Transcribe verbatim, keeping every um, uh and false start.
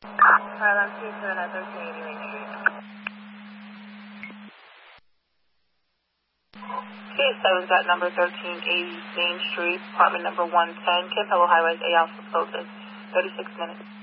Harlem two seven at thirteen eighty Main Street. C seven's at number thirteen eighty Main Street, apartment number one ten, Campbell Highway, A Alpha Closes, thirty-six minutes.